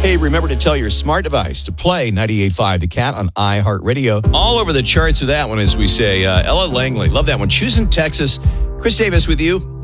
Hey, remember to tell your smart device to play 98.5 The Cat on iHeartRadio. All over the charts of that one, as we say. Ella Langley, love that one. Choosing Texas. Chris Davis with you.